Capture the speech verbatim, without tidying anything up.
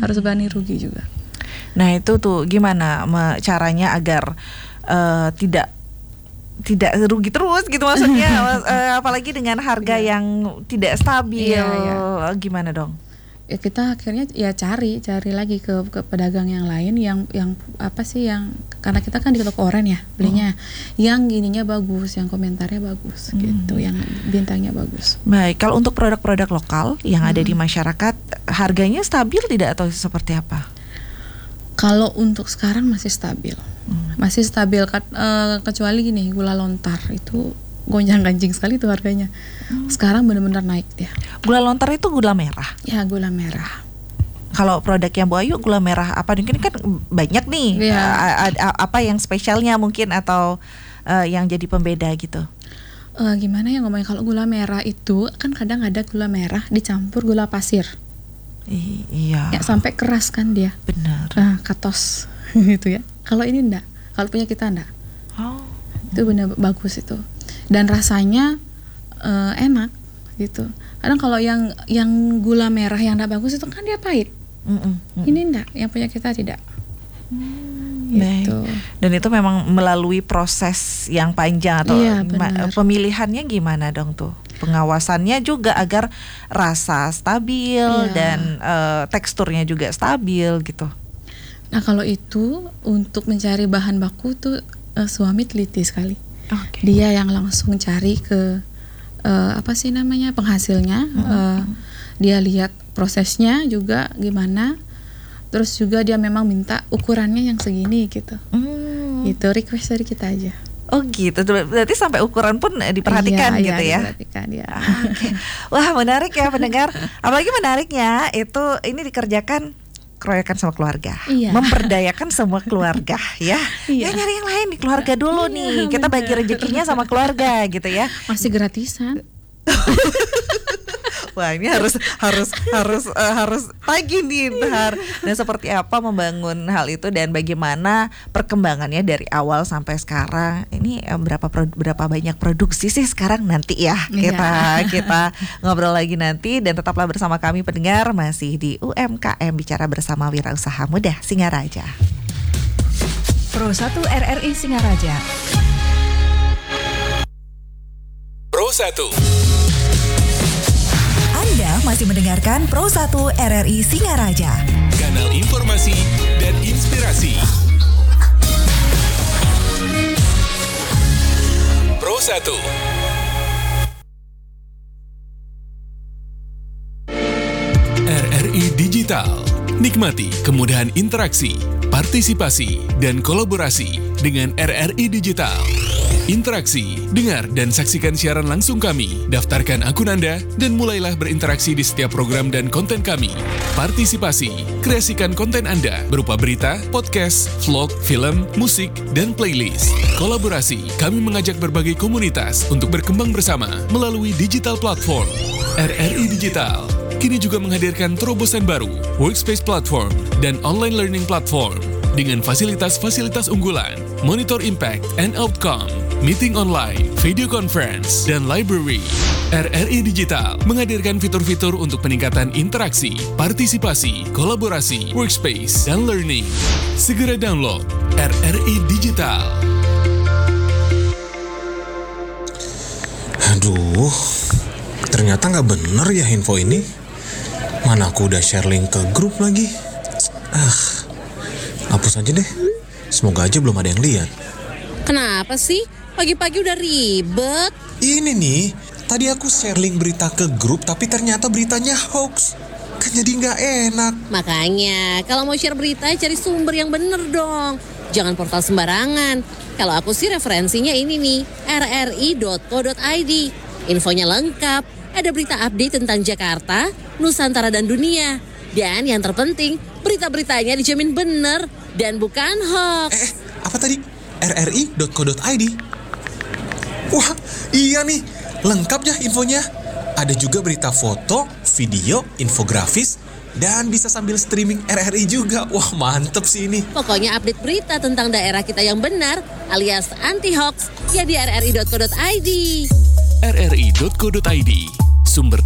harus berani rugi juga. Nah itu tuh gimana me- caranya agar uh, tidak tidak rugi terus gitu maksudnya, uh, apalagi dengan harga yeah. yang tidak stabil, yeah, yeah. gimana dong? Ya kita akhirnya ya cari cari lagi ke, ke pedagang yang lain yang yang apa sih yang, karena kita kan di toko oren ya belinya, oh. yang gininya bagus, yang komentarnya bagus, hmm. gitu, yang bintangnya bagus. Baik, kalau untuk produk-produk lokal yang hmm. ada di masyarakat, harganya stabil tidak atau seperti apa? Kalau untuk sekarang masih stabil, hmm. masih stabil, uh, kecuali gini, gula lontar itu gonjang-ganjing sekali tuh harganya. Hmm. Sekarang benar-benar naik dia. Gula lontar itu gula merah? Ya, gula merah. Kalau produknya Bu Ayu gula merah apa? Mungkin kan banyak nih. Ya. Uh, apa yang spesialnya mungkin atau uh, yang jadi pembeda gitu? Uh, gimana ya ngomongnya, kalau gula merah itu kan kadang ada gula merah dicampur gula pasir. I- iya. Ya sampai keras kan dia. Benar. Nah, katos gitu ya. Kalau ini enggak. Kalau punya kita enggak. Oh. Itu benar bagus itu. Dan rasanya uh, enak gitu. Kadang kalau yang yang gula merah yang enggak bagus itu kan dia pahit. Mm-mm, mm. Ini enggak, yang punya kita tidak. Hmm, gitu. Dan itu memang melalui proses yang panjang atau iya, ma- pemilihannya gimana dong tuh? Pengawasannya juga agar rasa stabil, iya. dan uh, teksturnya juga stabil gitu. Nah kalau itu untuk mencari bahan baku tuh uh, suami teliti sekali. Okay. Dia yang langsung cari ke uh, apa sih namanya penghasilnya, mm-hmm. uh, dia lihat prosesnya juga gimana, terus juga dia memang minta ukurannya yang segini gitu, mm. itu request dari kita aja. Oh gitu, berarti sampai ukuran pun diperhatikan, iya, gitu iya, ya? Diperhatikan ya. Okay. Wah menarik ya pendengar, apalagi menariknya itu ini dikerjakan keroyokan sama keluarga, iya. memperdayakan semua keluarga ya. Iya. Ya nyari yang lain di keluarga dulu iya, nih, kita bagi rezekinya sama keluarga gitu ya. Masih gratisan. Wah ini harus harus harus uh, harus pagi nih Bahar. Dan seperti apa membangun hal itu dan bagaimana perkembangannya dari awal sampai sekarang. Ini uh, berapa pro, berapa banyak produksi sih sekarang, nanti ya kita iya. kita ngobrol lagi nanti, dan tetaplah bersama kami pendengar masih di U M K M Bicara Bersama Wirausaha Muda Singaraja. Pro satu R R I Singaraja. Pro satu. Anda masih mendengarkan Pro satu R R I Singaraja, kanal informasi dan inspirasi. Pro satu. R R I Digital. Nikmati kemudahan interaksi, partisipasi, dan kolaborasi dengan R R I Digital. Interaksi, dengar dan saksikan siaran langsung kami, daftarkan akun Anda, dan mulailah berinteraksi di setiap program dan konten kami. Partisipasi, kreasikan konten Anda berupa berita, podcast, vlog, film, musik, dan playlist. Kolaborasi, kami mengajak berbagai komunitas untuk berkembang bersama melalui digital platform. R R I Digital kini juga menghadirkan terobosan baru, workspace platform, dan online learning platform dengan fasilitas-fasilitas unggulan, monitor impact and outcome, meeting online, video conference, dan library. R R I Digital menghadirkan fitur-fitur untuk peningkatan interaksi, partisipasi, kolaborasi, workspace, dan learning. Segera download R R I Digital. Aduh, ternyata nggak bener ya info ini. Mana aku udah share link ke grup lagi. Ah, hapus aja deh. Semoga aja belum ada yang lihat. Kenapa sih? Pagi-pagi udah ribet. Ini nih, tadi aku share link berita ke grup, tapi ternyata beritanya hoax. Kan jadi nggak enak. Makanya, kalau mau share berita, cari sumber yang bener dong. Jangan portal sembarangan. Kalau aku sih referensinya ini nih, r r i dot co dot i d. Infonya lengkap, ada berita update tentang Jakarta, Nusantara, dan dunia. Dan yang terpenting, berita-beritanya dijamin bener dan bukan hoax. Eh, apa tadi? r r i dot co dot i d. Wah, iya nih, lengkap ya infonya. Ada juga berita foto, video, infografis, dan bisa sambil streaming R R I juga. Wah, mantep sih ini. Pokoknya update berita tentang daerah kita yang benar, alias anti-hoax, ya di r r i dot co dot i d. r r i dot co dot i d, sumber